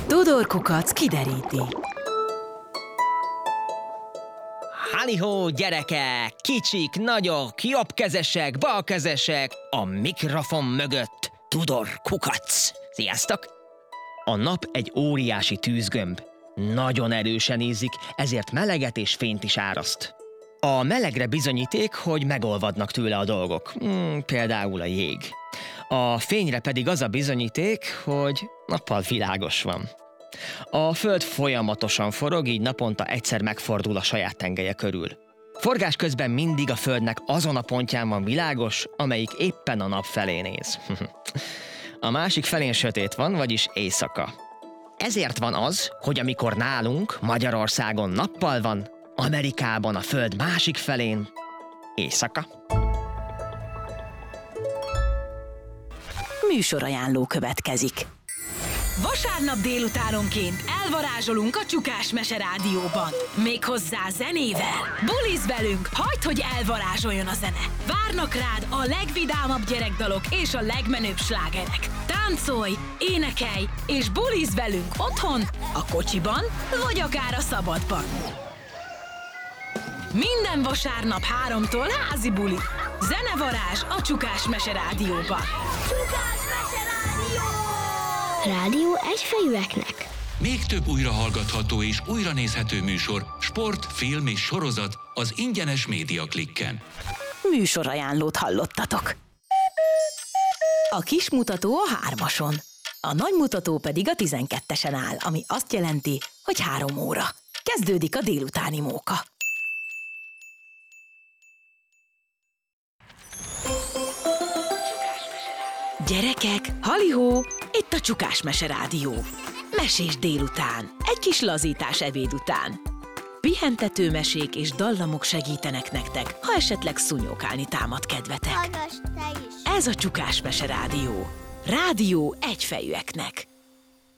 Tudor Kukac kideríti. Halihó, gyerekek! Kicsik, nagyok, jobbkezesek, balkezesek, a mikrofon mögött Tudor Kukac. Sziasztok! A nap egy óriási tűzgömb. Nagyon erősen ízik, ezért meleget és fényt is áraszt. A melegre bizonyíték, hogy megolvadnak tőle a dolgok, például a jég. A fényre pedig az a bizonyíték, hogy nappal világos van. A Föld folyamatosan forog, így naponta egyszer megfordul a saját tengelye körül. Forgás közben mindig a Földnek azon a pontján van világos, amelyik éppen a nap felé néz. A másik felén sötét van, vagyis éjszaka. Ezért van az, hogy amikor nálunk, Magyarországon nappal van, Amerikában a Föld másik felén éjszaka. Műsorajánló következik. Vasárnap délutánonként elvarázsolunk a Csukás Mese Rádióban. Méghozzá zenével. Bulizz velünk, hagyd, hogy elvarázsoljon a zene. Várnak rád a legvidámabb gyerekdalok és a legmenőbb slágerek. Táncolj, énekelj és bulizz velünk otthon, a kocsiban vagy akár a szabadban. Minden vasárnap 3-tól házi buli. Zenevarázs a Csukás Mese Rádióban. Csukás Mese Rádió! Rádió egyfejűeknek. Még több újrahallgatható és újranézhető műsor, sport, film és sorozat az ingyenes Média Klikken. Műsorajánlót hallottatok. A kis mutató a 3-ason, a nagy mutató pedig a 12-esen áll, ami azt jelenti, hogy 3 óra. Kezdődik a délutáni móka. Gyerekek, halihó, itt a Csukás Mese Rádió. Mesés délután, egy kis lazítás ebéd után. Pihentető mesék és dallamok segítenek nektek, ha esetleg szúnyókálni támad kedvetek. Hallgass te is! Ez a Csukás Mese Rádió. Rádió egyfejűeknek.